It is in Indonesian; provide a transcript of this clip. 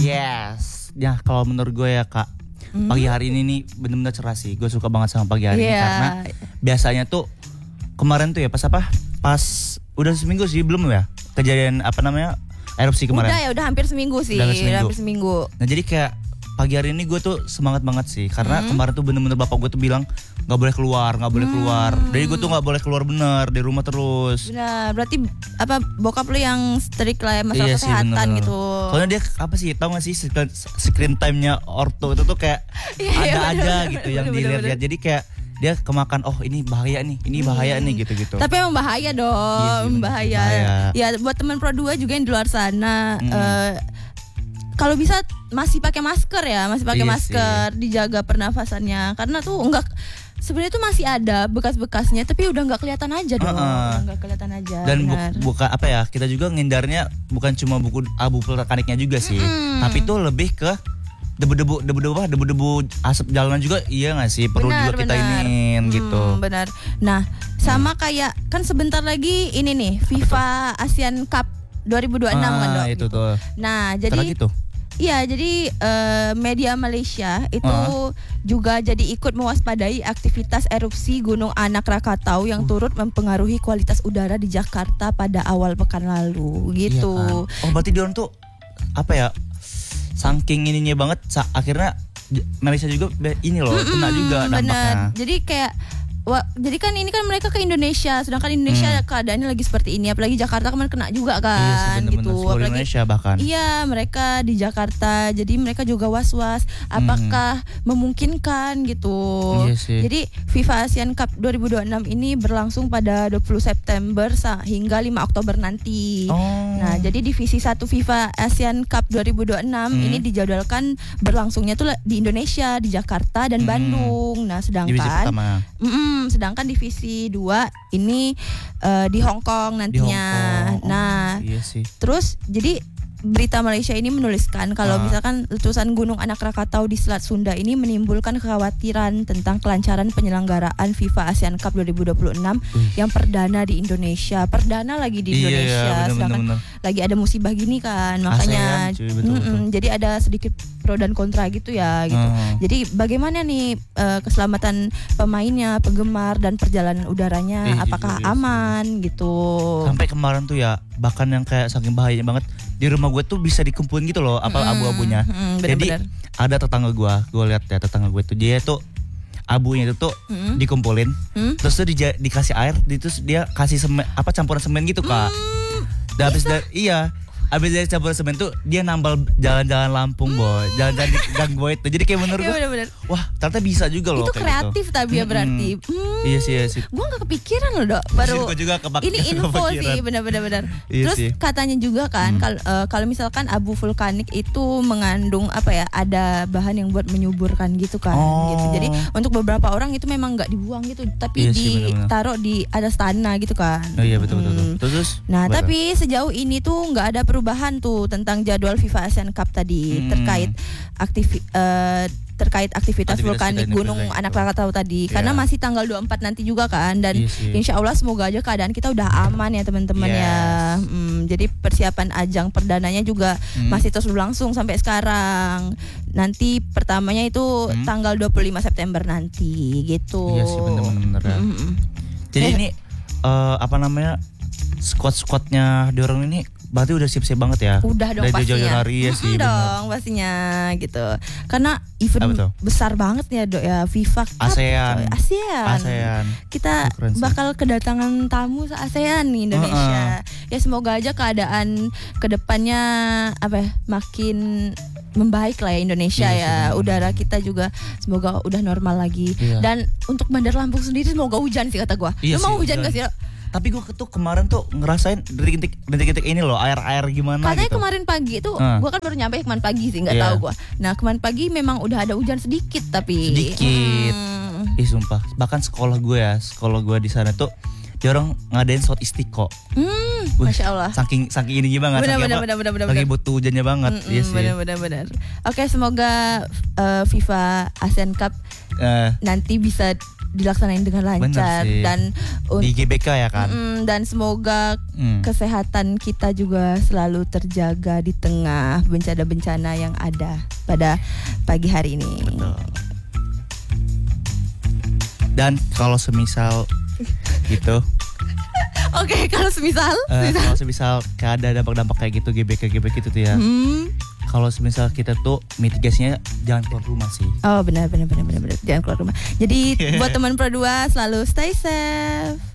Yes. Ya kalau menurut gue ya Kak, pagi hari ini nih bener-bener cerah sih. Gue suka banget sama pagi hari ini karena biasanya tuh kemarin tuh ya pas udah seminggu sih belum ya kejadian erupsi kemarin. Udah hampir seminggu sih. Udah hampir seminggu. Nah jadi kayak pagi hari ini gue tuh semangat banget sih karena kemarin tuh bener-bener bapak gue tuh bilang nggak boleh keluar. Jadi gue tuh nggak boleh keluar bener di rumah terus. Benar, berarti bokap lu yang strict lah ya masalah kesehatan sih, gitu. Soalnya dia tau gak sih screen time-nya orto itu tuh kayak ada aja gitu yang dilihat. Jadi kayak dia kemakan ini bahaya nih gitu. Tapi emang bahaya dong, bahaya. Ya buat teman Pro 2 juga yang di luar sana kalau bisa masih pakai masker ya, masker, dijaga pernafasannya karena tuh sebenarnya tuh masih ada bekas-bekasnya tapi udah nggak kelihatan aja dong. Nggak kelihatan aja. Dan bukan kita juga ngindarnya bukan cuma buku abu vulkaniknya juga sih, tapi tuh lebih ke debu-debu asap jalanan juga nggak sih perlu juga kita iniin gitu. Benar. Nah sama kayak kan sebentar lagi ini nih FIFA Asian Cup 2026 kan dok. Itu tuh. Nah jadi gitu. Iya, jadi media Malaysia itu juga jadi ikut mewaspadai aktivitas erupsi Gunung Anak Rakatau yang turut mempengaruhi kualitas udara di Jakarta pada awal pekan lalu, gitu. Iya kan? Berarti dia tuh saking ininya banget, akhirnya Malaysia juga ini loh kena juga dampaknya. Benar. Jadi kayak jadi kan ini kan mereka ke Indonesia, sedangkan Indonesia keadaannya lagi seperti ini, apalagi Jakarta kemarin kena juga kan, gitu. Apalagi Indonesia bahkan. Iya, mereka di Jakarta, jadi mereka juga was-was, apakah memungkinkan gitu. Jadi FIFA Asian Cup 2026 ini berlangsung pada 20 September hingga 5 Oktober nanti. Nah, jadi divisi 1 FIFA Asian Cup 2026 ini dijadwalkan berlangsungnya tuh di Indonesia, di Jakarta dan Bandung. Nah, sedangkan divisi 2 ini di Hong Kong nantinya. Terus jadi berita Malaysia ini menuliskan kalau misalkan letusan Gunung Anak Rakatau di Selat Sunda ini menimbulkan kekhawatiran tentang kelancaran penyelenggaraan FIFA Asian Cup 2026 yang perdana di Indonesia. Perdana lagi di Indonesia, sedangkan lagi ada musibah gini kan, makanya betul. jadi ada sedikit pro dan kontra gitu ya gitu. Jadi bagaimana nih keselamatan pemainnya, penggemar dan perjalanan udaranya apakah aman gitu. Sampai kemarin tuh ya bahkan yang kayak saking bahayanya banget di rumah gue tuh bisa dikumpulin gitu loh abu-abunya. Jadi ada tetangga gue lihat ya tetangga gue tuh dia tuh abunya itu tuh dikumpulin, terus tuh dikasih air, terus dia kasih campuran semen gitu Kak. Habis dari campuran semen tuh dia nambal jalan-jalan Lampung boy, jalan-jalan di gang gue itu. Jadi kayak menurut gue, wah ternyata bisa juga loh. Itu kreatif gitu. Tapi ya berarti. Iya sih. Gue nggak kepikiran loh dok. Baru gue juga ini info sih benar-benar. Terus katanya juga kan kalau misalkan abu vulkanik itu mengandung ada bahan yang buat menyuburkan gitu kan. Gitu. Jadi untuk beberapa orang itu memang nggak dibuang gitu, tapi ditaruh di atas tanah gitu kan. Oh iya betul. Terus. Nah tapi sejauh ini tuh nggak ada perubahan tuh tentang jadwal FIFA Asian Cup tadi terkait aktivitas vulkanik Gunung Anak Rakatau tadi karena masih tanggal 24 nanti juga kan, dan insya Allah semoga aja keadaan kita udah aman ya teman-teman ya. Jadi persiapan ajang perdananya juga masih terus berlangsung sampai sekarang. Nanti pertamanya itu tanggal 25 September nanti gitu. Iya sih benar-benar. Jadi ini squad-squadnya di orang ini berarti udah siap-siap banget ya. Udah dong dari pastinya. Jauh-jauh hari ya sih. Dong pastinya gitu. Karena event besar banget ya dok ya, FIFA Cup. ASEAN. Kita bakal kedatangan tamu ASEAN nih Indonesia. Ya semoga aja keadaan kedepannya makin membaik lah ya Indonesia ya. Udara kita juga semoga udah normal lagi. Dan untuk Bandar Lampung sendiri semoga hujan sih kata gue. Lu mau hujan gak sih dok? Tapi gue tuh kemarin tuh ngerasain detik-detik ini loh air gimana katanya gitu. kemarin pagi tuh gue kan baru nyampe kemarin pagi sih nggak tahu gue. Nah kemarin pagi memang udah ada hujan sedikit tapi sumpah bahkan sekolah gue di sana tuh dia orang ngadain sholat istiqo. Masya Allah. Saking ini gimana benar. Lagi butuh hujannya banget. Benar. Oke semoga FIFA Asian Cup nanti bisa dilaksanain dengan lancar dan di GBK ya kan. Dan semoga kesehatan kita juga selalu terjaga di tengah bencana-bencana yang ada pada pagi hari ini. Betul. Dan kalau semisal gitu. Oke, kalau semisal kayak ada dampak-dampak kayak gitu GBK gitu tuh ya. Kalau semisal kita tuh mitigasinya jangan keluar rumah sih. Oh benar, jangan keluar rumah. Jadi buat teman Pro 2 selalu stay safe.